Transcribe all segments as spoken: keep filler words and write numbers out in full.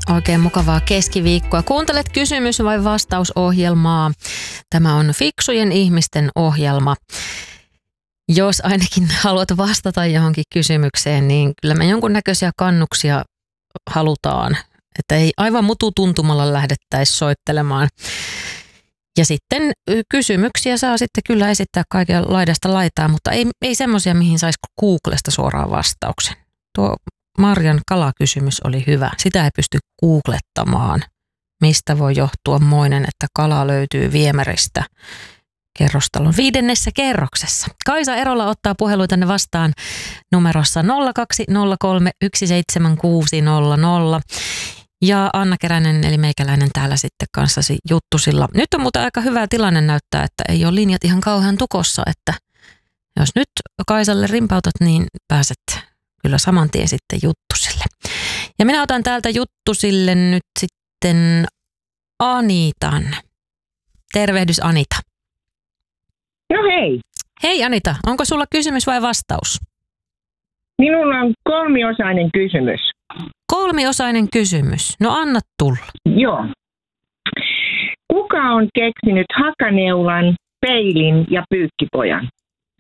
Oikein mukavaa keskiviikkoa. Kuuntelet kysymys- vai vastausohjelmaa. Tämä on fiksujen ihmisten ohjelma. Jos ainakin haluat vastata johonkin kysymykseen, niin kyllä me jonkunnäköisiä kannuksia halutaan. Että ei aivan mututuntumalla lähdettäisi soittelemaan. Ja sitten kysymyksiä saa sitten kyllä esittää kaiken laidasta laitaa, mutta ei, ei semmoisia, mihin saisi Googlesta suoraan vastauksen. Tuo Marjan kalakysymys oli hyvä. Sitä ei pysty googlettamaan. Mistä voi johtua moinen, että kala löytyy viemäristä kerrostalon viidennessä kerroksessa? Kaisa Erola ottaa puheluitanne vastaan numerossa nolla kaksi nolla kolme yksi seitsemän kuusi nolla nolla. Ja Anna Keränen eli meikäläinen täällä sitten kanssasi juttusilla. Nyt on muuten aika hyvä tilanne näyttää, että ei ole linjat ihan kauhean tukossa, että jos nyt Kaisalle rimpautat, niin pääset kyllä saman tien sitten juttusille. Ja minä otan täältä juttusille nyt sitten Anitan. Tervehdys Anita. No hei. Hei Anita, onko sulla kysymys vai vastaus? Minulla on kolmiosainen kysymys. Kolmiosainen kysymys. No anna tulla. Joo. Kuka on keksinyt hakaneulan, peilin ja pyykkipojan?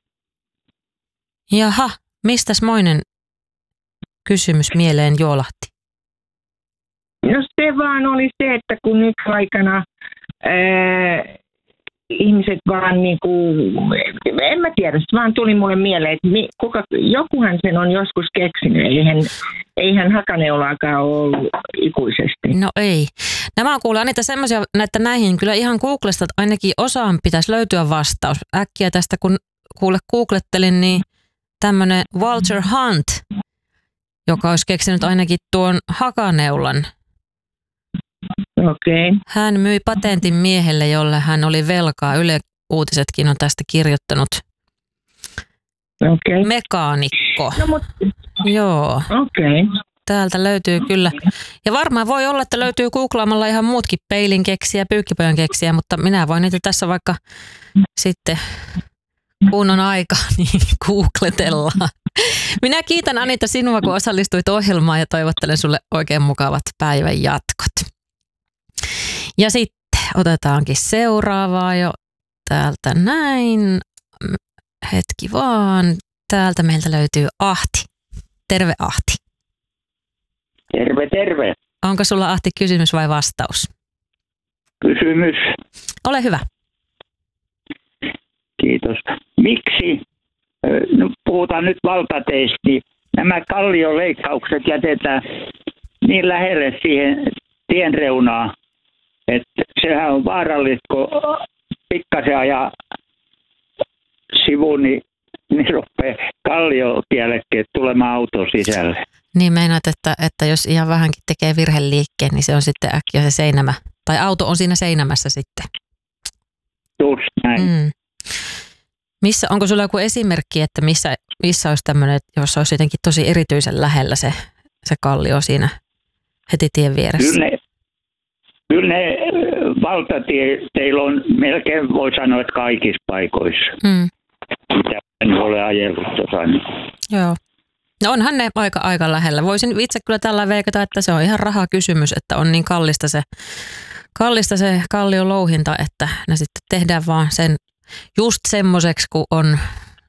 Jaha, mistäs moinen kysymys mieleen juolahti? No se vaan oli se, että kun nyt aikana ää, ihmiset vaan niinku, en mä tiedä, se vaan tuli mulle mieleen, että mi, kuka, jokuhan sen on joskus keksinyt, eihän, eihän hakaneulaakaan ollut ikuisesti. No ei. Nämä on kuule Anita semmoisia, että näihin kyllä ihan Googlesta ainakin osaan pitäisi löytyä vastaus. Äkkiä tästä kun kuule googlettelin, niin tämmöinen Walter Hunt, joka olisi keksinyt ainakin tuon hakaneulan. Okei. Okay. Hän myi patentin miehelle, jolle hän oli velkaa. Yle Uutisetkin on tästä kirjoittanut. Okei. Okay. Mekaanikko. No, mut... Joo. Okei. Okay. Täältä löytyy kyllä. Ja varmaan voi olla, että löytyy googlaamalla ihan muutkin peilin keksiä, pyykkipojan keksiä, mutta minä voin niitä tässä vaikka sitten, kun on aika, niin googletellaan. Minä kiitän Anita sinua, kun osallistuit ohjelmaan ja toivottelen sulle oikein mukavat päivän jatkot. Ja sitten otetaankin seuraavaa jo täältä näin. Hetki vaan. Täältä meiltä löytyy Ahti. Terve Ahti. Terve, terve. Onko sulla Ahti kysymys vai vastaus? Kysymys. Ole hyvä. Kiitos. Miksi, no puhutaan nyt valtateistä, niin nämä kallioleikkaukset jätetään niin lähelle siihen tien reunaan, että sehän on vaarallista, kun pikkasen ajaa sivuun, niin, niin rupeaa kalliotiellekin tulemaan auto sisälle. Niin meinaat, että, että jos ihan vähänkin tekee virheliikkeen, niin se on sitten äkkiä se seinämä. Tai auto on siinä seinämässä sitten. Just näin. Mm. Missä, onko sulla joku esimerkki, että missä, missä olisi tämmöinen, jos olisi jotenkin tosi erityisen lähellä se, se kallio siinä heti tien vieressä? Kyllä ne, kyllä ne valtateillä on melkein, voi sanoa, että kaikissa paikoissa. Mm. Mitä en ole ajellut tuossa. Joo. No onhan ne aika, aika lähellä. Voisin itse kyllä tällä veikata, että se on ihan rahakysymys, että on niin kallista se, kallista se kallion louhinta, että ne sitten tehdään vaan sen just semmoiseksi, kun on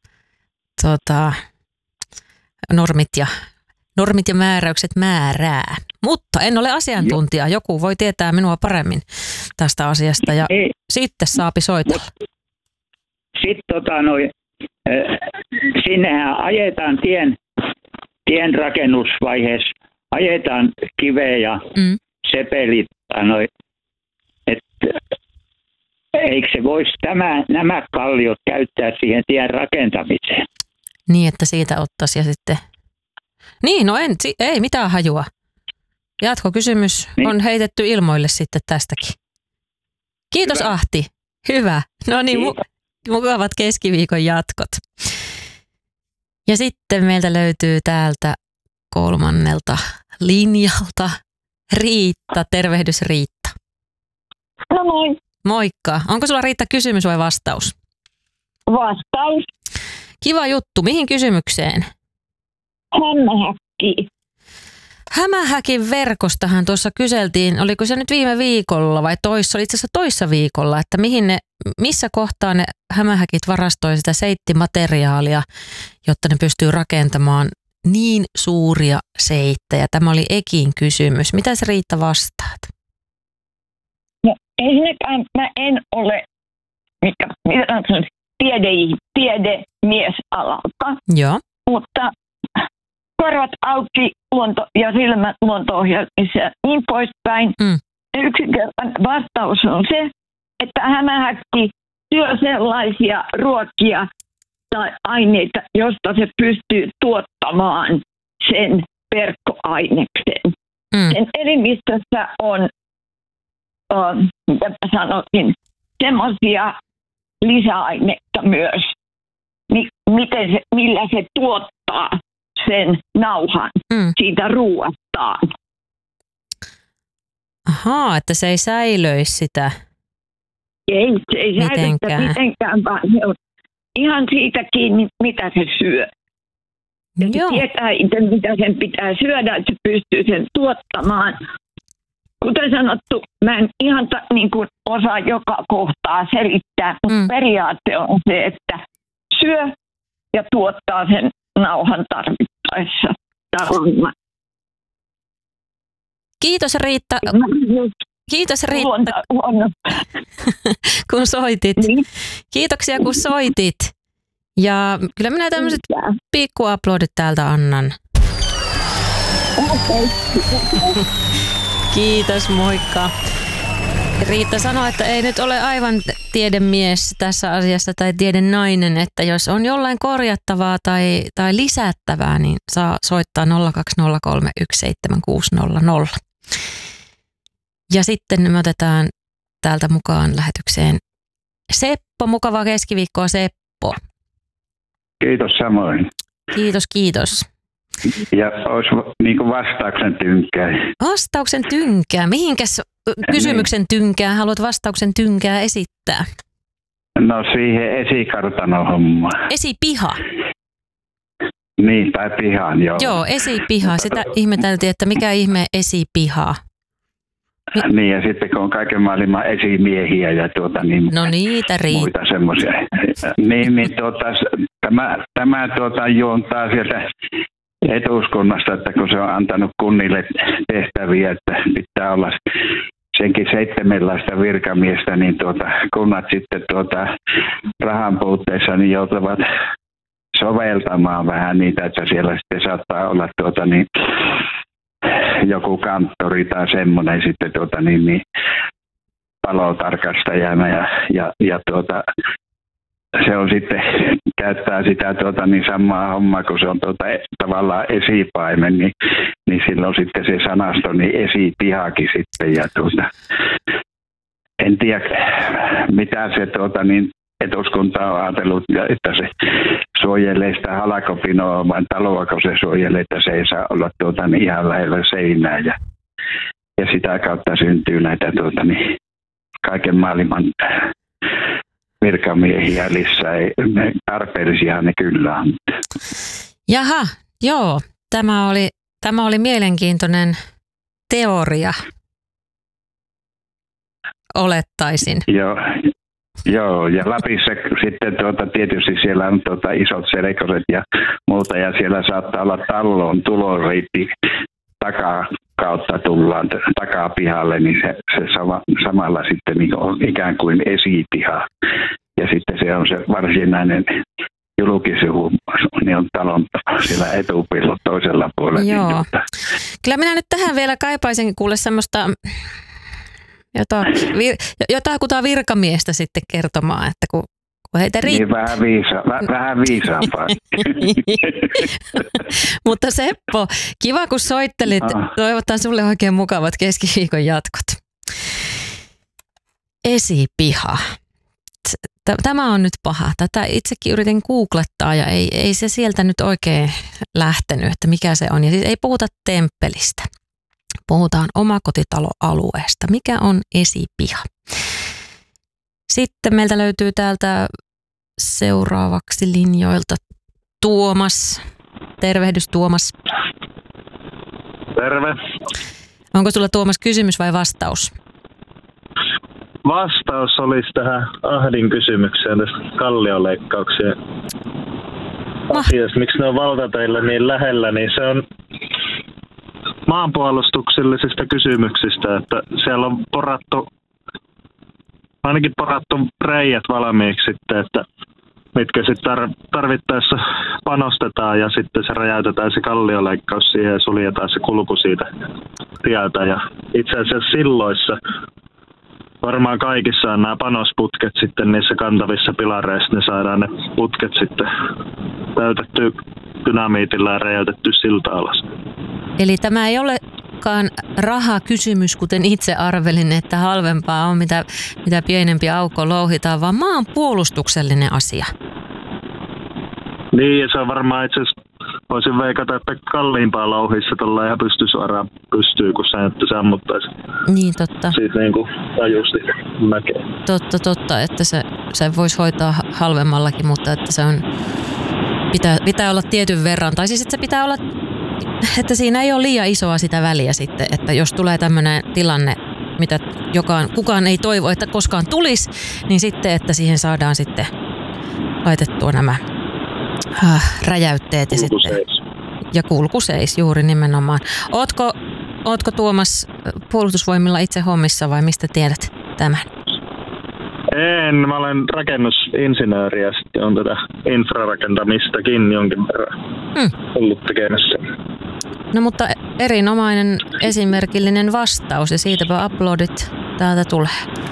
tota, normit, ja, normit ja määräykset määrää. Mutta en ole asiantuntija. Joku voi tietää minua paremmin tästä asiasta ja ei, sitten saapi soitella. Sitten tota, noi, äh, sinnehän ajetaan tien, tien rakennusvaiheessa, ajetaan kiveä ja mm. sepelit. Noi, että eikö se voisi tämä, nämä kalliot käyttää siihen tien rakentamiseen? Niin, että siitä ottaisi ja sitten... Niin, no en, ei mitään hajua. Jatkokysymys niin. On heitetty ilmoille sitten tästäkin. Kiitos Hyvä. Ahti. Hyvä. No niin, mu- mukavat keskiviikon jatkot. Ja sitten meiltä löytyy täältä kolmannelta linjalta Riitta. Tervehdys Riitta. No moi. Moikka. Onko sulla Riitta kysymys vai vastaus? Vastaus. Kiva juttu. Mihin kysymykseen? Hännähäkki. Hämähäkin verkostahan tuossa kyseltiin, oliko se nyt viime viikolla vai toissa, itse asiassa toissa viikolla, että mihin ne, missä kohtaa ne hämähäkit varastoi sitä seittimateriaalia, jotta ne pystyy rakentamaan niin suuria seittejä. Tämä oli Ekin kysymys. Mitä se Riitta vastaat? No ensinnäkään mä en ole mikä, mitä sanon, tiede, tiedemiesalalta, Joo. mutta korvat auki luonto- ja silmät luonto-ohjelmissa ja niin poispäin. Mm. Yksinkertainen vastaus on se, että hämähäkki syö sellaisia ruokia tai aineita, josta se pystyy tuottamaan sen verkkoaineksen. Mm. Sen elimistössä on, on mitä mä sanoisin, semmoisia lisäaineita myös, mi- miten se, millä se tuottaa sen nauhan Mm. siitä ruoastaan. Ahaa, että se ei säilöisi sitä. Ei, se ei säilytä Mitenkään. mitenkään, vaan se on ihan siitä kiinni, mitä se syö. Ja se Joo. tietää itse, mitä sen pitää syödä, että se pystyy sen tuottamaan. Kuten sanottu, mä en ihan ta, niin kuin osaa joka kohtaa selittää, mutta Mm. periaate on se, että syö ja tuottaa sen nauhan tarvittaessa. Tarvitsen. Kiitos Riitta, kiitos Riitta, Huono, huono. kun soitit. Niin. Kiitoksia, kun soitit. Ja kyllä minä tämmöiset pikkuaplodit täältä annan. Okay. Kiitos, moikka. Riitta sanoi, että ei nyt ole aivan tiedemies tässä asiassa tai tiedenainen, että jos on jollain korjattavaa tai, tai lisättävää, niin saa soittaa nolla kaksi nolla kolme yksi seitsemän kuusi nolla nolla. Ja sitten me otetaan täältä mukaan lähetykseen Seppo. Mukavaa keskiviikkoa, Seppo. Kiitos samoin. Kiitos, kiitos. Ja olisi niin kuin vastauksen tynkää. Vastauksen tynkää. Mihinkäs kysymyksen tynkää haluat vastauksen tynkää esittää? No siihen esikartano-homma. Esipiha. Niin, tai pihaan, joo. Joo, esipiha. Sitä ihmeteltiin, että mikä ihme esipiha. Niin, ja sitten kun on kaiken maailman esimiehiä ja tuota, niin No niitä riittää. muita semmoisia. Niin, niin tuota, tämä, tämä tuota, juontaa sieltä etuuskunnasta, että kun se on antanut kunnille tehtäviä, että pitää olla senkin seitsemänlaista virkamiestä, niin tuota, kunnat sitten tuota, rahan puutteessa niin joutuvat soveltamaan vähän niitä, että siellä sitten saattaa olla tuota, niin, joku kanttori tai semmoinen sitten tuota, niin, niin, palotarkastajana ja, ja, ja tuota, se on sitten, käyttää sitä tuota, niin samaa hommaa, kun se on tuota, tavallaan esipaimen, niin, niin silloin sitten se sanasto, niin esipihakin sitten. Ja tuota, en tiedä, mitä se tuota, niin etuskunta on ajatellut, että se suojelee sitä halkopinoa, vai taloa, kun se suojelee, että se ei saa olla tuota, niin ihan lähellä seinää. Ja, ja sitä kautta syntyy näitä tuota, niin kaiken maailman virkamiehiä lisää. Tarpeellisia ne kyllä on. Jaha, joo. Tämä oli, tämä oli mielenkiintoinen teoria, olettaisin. Joo, joo, ja Lapissa sitten tuota, tietysti siellä on tuota, isot selkoset ja muuta, ja siellä saattaa olla talloon tuloreitti takaa kautta tullaan takapihalle, niin se, se sama, samalla sitten niin on ikään kuin esipiha. Ja sitten se on se varsinainen julkisivu, niin on talon siellä etupillon toisella puolella. Joo. Niin, Kyllä minä nyt tähän vielä kaipaisin kuule semmoista jota, vir, jotakuta virkamiestä sitten kertomaan, että kun, kun heitä riittää. Niin vähän, viisa, väh, vähän viisaampaa. Mutta Seppo, kiva kun soittelit. Ah. Toivotan sulle oikein mukavat keskiviikon jatkot. Esipiha. Tämä on nyt paha. Tätä itsekin yritin googlettaa ja ei, ei se sieltä nyt oikein lähtenyt, että mikä se on. Ja siis ei puhuta temppelistä. Puhutaan omakotitaloalueesta. Mikä on esipiha? Sitten meiltä löytyy täältä seuraavaksi linjoilta Tuomas. Tervehdys Tuomas. Terve. Onko sulla Tuomas kysymys vai vastaus? Vastaus olisi tähän Ahdin kysymykseen tästä kallioleikkauksien asiasta. Miksi ne on valtateillä niin lähellä, niin se on maanpuolustuksellisista kysymyksistä, että siellä on porattu, ainakin porattu reijät valmiiksi sitten, että mitkä sitten tarvittaessa panostetaan ja sitten se räjäytetään se kallioleikkaus siihen ja suljetaan se kulku siitä tieltä. Ja itse asiassa silloissa varmaan kaikissa on nämä panosputket sitten niissä kantavissa pilareissa, ne saadaan ne putket sitten täytetty dynamiitilla ja räjäytetty silta alas. Eli tämä ei olekaan rahakysymys, kuten itse arvelin, että halvempaa on mitä, mitä pienempi aukko louhitaan, vaan maanpuolustuksellinen asia. Niin, ja se on varmaan itse asiassa, voisin veikata, että kalliimpaa louhissa tuolla ihan pystysuoraan pystyy, kun se, että se ammuttaisi. Niin, totta. Siitä niin kuin tajusti mäkeä. Totta, totta, että se, se voisi hoitaa halvemmallakin, mutta että se on, pitää, pitää olla tietyn verran. Tai siis, että se pitää olla, että siinä ei ole liian isoa sitä väliä sitten, että jos tulee tämmöinen tilanne, mitä jokaan, kukaan ei toivo, että koskaan tulisi, niin sitten, että siihen saadaan sitten laitettua nämä äh, räjäytteet ja sitten ja kulkuseis juuri nimenomaan. Ootko, ootko Tuomas puolustusvoimilla itse hommissa vai mistä tiedät tämän? En, mä olen rakennusinsinööri ja sitten on tätä infrarakentamistakin jonkin verran hmm. ollut tekemässä. No mutta erinomainen esimerkillinen vastaus ja siitäpä uploadit täältä tulee.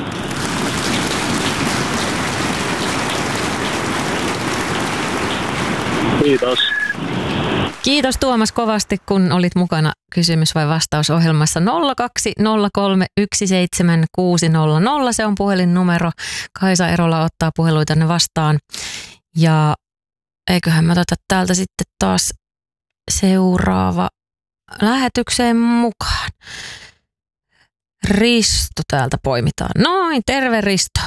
Kiitos. Kiitos Tuomas kovasti, kun olit mukana kysymys- vai vastausohjelmassa. nolla kaksi nolla kolme yksi seitsemän kuusi nolla nolla, se on puhelinnumero. Kaisa Erola ottaa puheluitanne vastaan. Ja eiköhän mä oteta täältä sitten taas seuraava lähetykseen mukaan. Risto täältä poimitaan. Noin, terve Risto.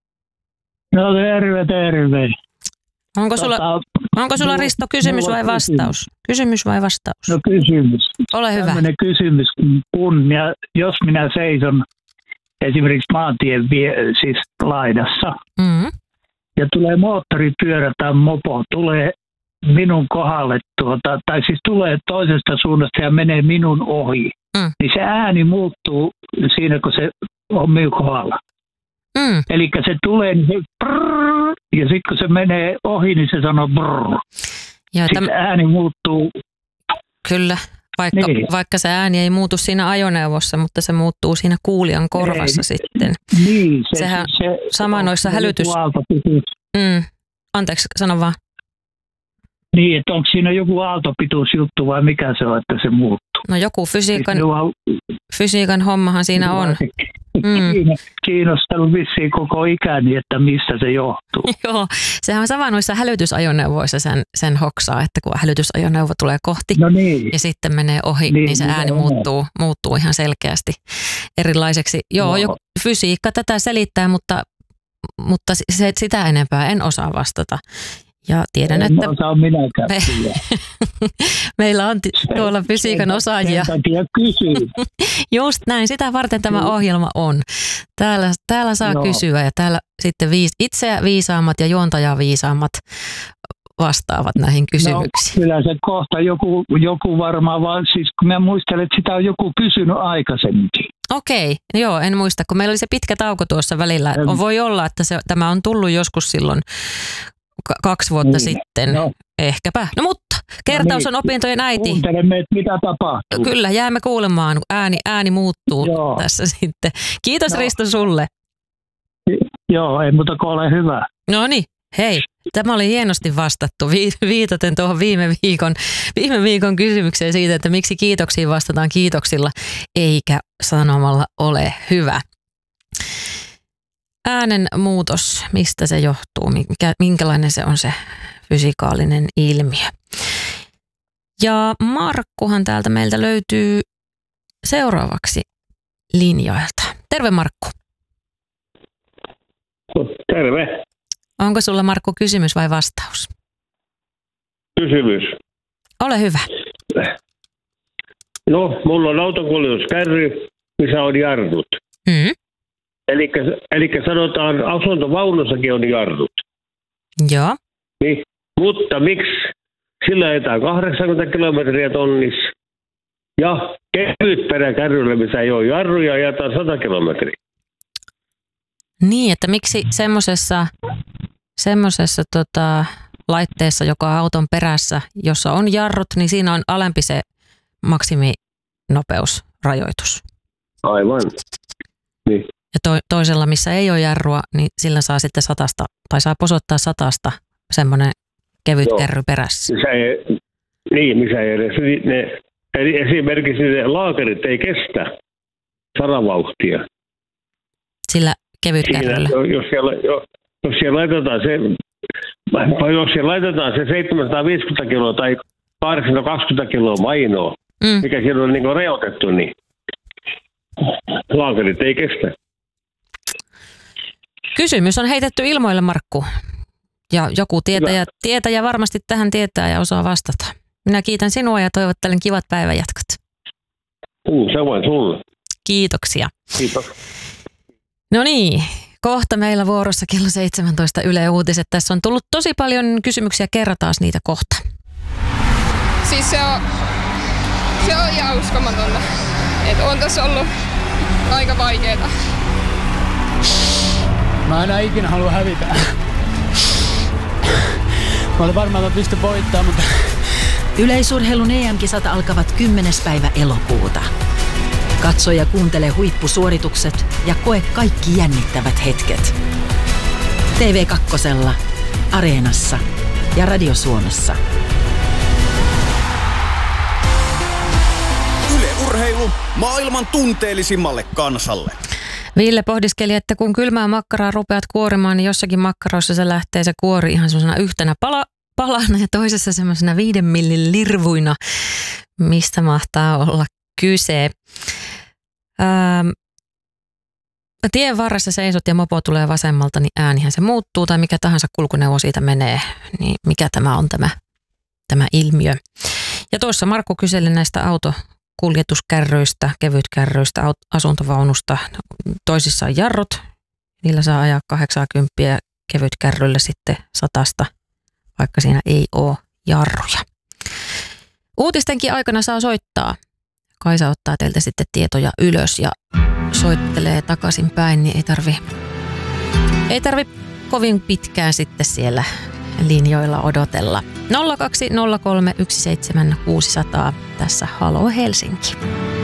No terve, terve. Onko sulla, tota, onko sulla Risto kysymys vai vastaus? Kysymys vai vastaus? No kysymys. Ole hyvä. Tällainen kysymys, kun minä, jos minä seison esimerkiksi maantien vie, siis laidassa mm-hmm. ja tulee moottoripyörä tai mopo, tulee minun kohdalle, tuota, tai siis tulee toisesta suunnasta ja menee minun ohi, mm. niin se ääni muuttuu siinä, kun se on minun kohdalla. Mm. Eli se tulee, niin se brrr, ja sitten kun se menee ohi, niin se sanoo brrr. Ja sitten täm... ääni muuttuu. Kyllä, vaikka, niin. vaikka se ääni ei muutu siinä ajoneuvossa, mutta se muuttuu siinä kuulijan korvassa ei. Sitten. Niin, se, Sehän se, sama se noissa hälytys... Mm. Anteeksi, sano vaan. Niin, että onko siinä joku aaltopituusjuttu vai mikä se on, että se muuttuu? No joku fysiikan, fysiikan hommahan siinä on. Mm. Kiinnostanut vissiin koko ikäni, että mistä se johtuu. Joo, sehän on sama noissa hälytysajoneuvoissa sen, sen hoksaa, että kun hälytysajoneuvo tulee kohti no niin. ja sitten menee ohi, niin, niin se ääni muuttuu, muuttuu ihan selkeästi erilaiseksi. Joo, no. joku, fysiikka tätä selittää, mutta, mutta se, sitä enempää en osaa vastata. Ja tiedän, en että osaa minäkään me, meillä on tuolla fysiikan osaajia. Just näin, sitä varten tämä ohjelma on. Täällä, täällä saa no. kysyä ja täällä sitten viis, itseä viisaammat ja juontajaa viisaammat vastaavat näihin kysymyksiin. No, kyllä se kohta joku, joku varmaan, vaan siis kun mä muistelen, että sitä on joku kysynyt aikaisemminkin. Okei, joo, en muista, kun meillä oli se pitkä tauko tuossa välillä. On, voi olla, että se, tämä on tullut joskus silloin kaksi vuotta niin. sitten, no. ehkäpä. No mutta, kertaus on opintojen äiti. Kuuntelemme, että mitä tapahtuu. Kyllä, jäämme kuulemaan. Ääni, ääni muuttuu Joo. tässä sitten. Kiitos no. Risto sulle. Joo, ei muuta kuin ole hyvä. No niin, hei. Tämä oli hienosti vastattu, viitaten tuohon viime viikon, viime viikon kysymykseen siitä, että miksi kiitoksiin vastataan kiitoksilla, eikä sanomalla ole hyvä. Äänen muutos, mistä se johtuu, mikä, minkälainen se on se fysikaalinen ilmiö. Ja Markkuhan täältä meiltä löytyy seuraavaksi linjoilta. Terve Markku. Terve. Onko sulla Markku kysymys vai vastaus? Kysymys. Ole hyvä. No, mulla on autokuljetuskärry, missä on jarrut. Mm. Eli sanotaan, asuntovaunusakin on jarrut. Joo. Niin, mutta miksi sillä ajetaan kahdeksankymmentä kilometriä tonnissa ja kevyt peräkärryllä, missä ei ole jarruja, ajetaan sata kilometriä? Niin, että miksi semmoisessa semmosessa, tota, laitteessa, joka on auton perässä, jossa on jarrut, niin siinä on alempi se maksiminopeusrajoitus. Aivan. Niin. Ja to, toisella, missä ei ole jarrua, niin sillä saa sitten satasta, tai saa posottaa satasta semmoinen kevyt Joo. kärry perässä. Missä ei, niin, missä ei edes. Ne, esimerkiksi ne laakerit ei kestä saravauhtia. Sillä kevyt kärryllä. Jos siellä, jos siellä laitetaan se, jos siellä laitetaan se seitsemänsataaviisikymmentä kiloa tai kahdeksansataakaksikymmentä kiloa mainoa, mm. mikä siellä on niin kuin rajoitettu, niin laakerit ei kestä. Kysymys on heitetty ilmoille, Markku. Ja joku tietäjä, tietäjä varmasti tähän tietää ja osaa vastata. Minä kiitän sinua ja toivottelen kivat päivänjatkot. Mm, samoin sulle. Kiitoksia. Kiitos. No niin, kohta meillä vuorossa kello seitsemäntoista Yle Uutiset. Tässä on tullut tosi paljon kysymyksiä, kerran taas niitä kohta. Siis se on, se on ihan uskomatonta. Että on tässä ollut aika vaikeeta. Mä enää ikinä halua hävitä. Mä olen varmaan, että mä pystyn voittamaan, mutta... Yleisurheilun E M-kisat alkavat kymmenes päivä elokuuta. Katso ja kuuntele huippusuoritukset ja koe kaikki jännittävät hetket. T V kaksi, Areenassa ja Radio Suomessa. Yle Urheilu maailman tunteellisimmalle kansalle. Ville pohdiskeli, että kun kylmää makkaraa rupeat kuorimaan, niin jossakin makkaroissa se lähtee se kuori ihan semmoisena yhtenä pala, palana ja toisessa semmoisena viiden millin lirvuina. Mistä mahtaa olla kyse? Ähm, tien varressa seisot ja mopo tulee vasemmalta, niin äänihän se muuttuu tai mikä tahansa kulkuneuvo siitä menee. Niin mikä tämä on tämä, tämä ilmiö? Ja tuossa Markku kyseli näistä autokuljetuskärryistä, kevytkärryistä, asuntovaunusta. Toisissa on jarrut, niillä saa ajaa kahdeksankymmentä kevytkärryllä sitten satasta, vaikka siinä ei ole jarruja. Uutistenkin aikana saa soittaa. Kaisa ottaa teiltä sitten tietoja ylös ja soittelee takaisin päin, niin ei tarvi, ei tarvi kovin pitkään sitten siellä linjoilla odotella. nolla kaksi nolla kolme yksi seitsemän kuusi nolla nolla. Tässä Halo Helsinki.